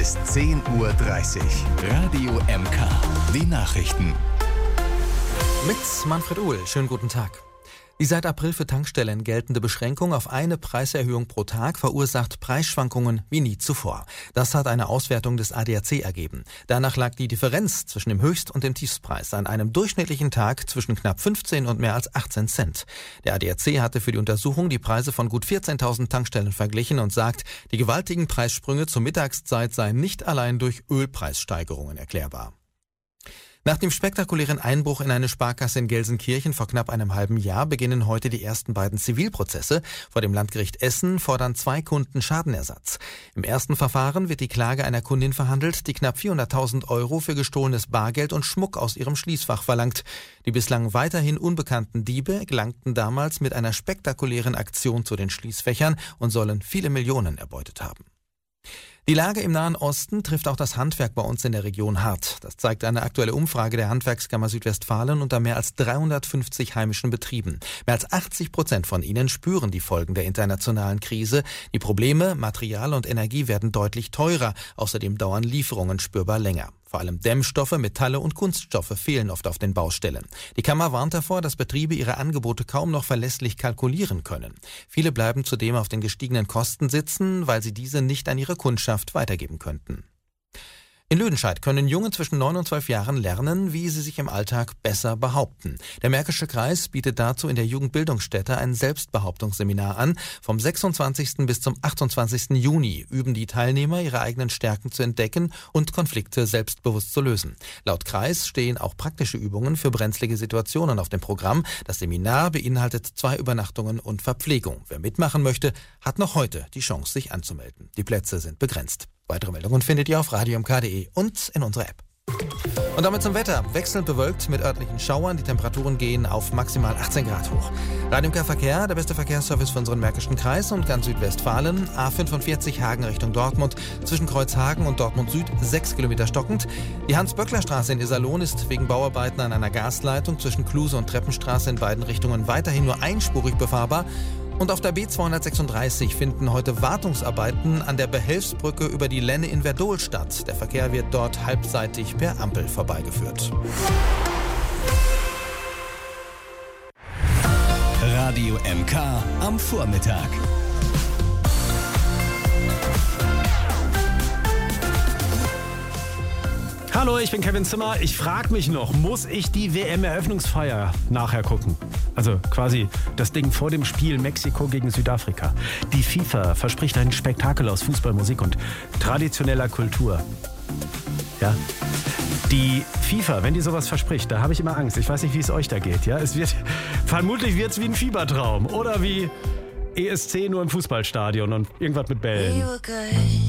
Bis 10:30 Uhr. Radio MK. Die Nachrichten. Mit Manfred Uhl. Schönen guten Tag. Die seit April für Tankstellen geltende Beschränkung auf eine Preiserhöhung pro Tag verursacht Preisschwankungen wie nie zuvor. Das hat eine Auswertung des ADAC ergeben. Danach lag die Differenz zwischen dem Höchst- und dem Tiefstpreis an einem durchschnittlichen Tag zwischen knapp 15 und mehr als 18 Cent. Der ADAC hatte für die Untersuchung die Preise von gut 14.000 Tankstellen verglichen und sagt, die gewaltigen Preissprünge zur Mittagszeit seien nicht allein durch Ölpreissteigerungen erklärbar. Nach dem spektakulären Einbruch in eine Sparkasse in Gelsenkirchen vor knapp einem halben Jahr beginnen heute die ersten beiden Zivilprozesse. Vor dem Landgericht Essen fordern 2 Kunden Schadenersatz. Im ersten Verfahren wird die Klage einer Kundin verhandelt, die knapp 400.000 € für gestohlenes Bargeld und Schmuck aus ihrem Schließfach verlangt. Die bislang weiterhin unbekannten Diebe gelangten damals mit einer spektakulären Aktion zu den Schließfächern und sollen viele Millionen erbeutet haben. Die Lage im Nahen Osten trifft auch das Handwerk bei uns in der Region hart. Das zeigt eine aktuelle Umfrage der Handwerkskammer Südwestfalen unter mehr als 350 heimischen Betrieben. Mehr als 80% von ihnen spüren die Folgen der internationalen Krise. Die Probleme, Material und Energie werden deutlich teurer. Außerdem dauern Lieferungen spürbar länger. Vor allem Dämmstoffe, Metalle und Kunststoffe fehlen oft auf den Baustellen. Die Kammer warnt davor, dass Betriebe ihre Angebote kaum noch verlässlich kalkulieren können. Viele bleiben zudem auf den gestiegenen Kosten sitzen, weil sie diese nicht an ihre Kundschaft weitergeben könnten. In Lüdenscheid können Jungen zwischen 9 und 12 Jahren lernen, wie sie sich im Alltag besser behaupten. Der Märkische Kreis bietet dazu in der Jugendbildungsstätte ein Selbstbehauptungsseminar an. Vom 26. bis zum 28. Juni üben die Teilnehmer, ihre eigenen Stärken zu entdecken und Konflikte selbstbewusst zu lösen. Laut Kreis stehen auch praktische Übungen für brenzlige Situationen auf dem Programm. Das Seminar beinhaltet 2 Übernachtungen und Verpflegung. Wer mitmachen möchte, hat noch heute die Chance, sich anzumelden. Die Plätze sind begrenzt. Weitere Meldungen findet ihr auf radiomk.de und in unserer App. Und damit zum Wetter. Wechselnd bewölkt mit örtlichen Schauern. Die Temperaturen gehen auf maximal 18 Grad hoch. Radio MK Verkehr, der beste Verkehrsservice für unseren Märkischen Kreis und ganz Südwestfalen. A45 Hagen Richtung Dortmund. Zwischen Kreuzhagen und Dortmund Süd 6 Kilometer stockend. Die Hans-Böckler-Straße in Iserlohn ist wegen Bauarbeiten an einer Gasleitung zwischen Kluse und Treppenstraße in beiden Richtungen weiterhin nur einspurig befahrbar. Und auf der B236 finden heute Wartungsarbeiten an der Behelfsbrücke über die Lenne in Werdohl statt. Der Verkehr wird dort halbseitig per Ampel vorbeigeführt. Radio MK am Vormittag. Hallo, ich bin Kevin Zimmer. Ich frage mich noch, muss ich die WM-Eröffnungsfeier nachher gucken? Also quasi das Ding vor dem Spiel Mexiko gegen Südafrika. Die FIFA verspricht ein Spektakel aus Fußball, Musik und traditioneller Kultur. Ja. Die FIFA, wenn die sowas verspricht, da habe ich immer Angst. Ich weiß nicht, wie es euch da geht. Ja, vermutlich wird es wie ein Fiebertraum oder wie ESC nur im Fußballstadion und irgendwas mit Bällen.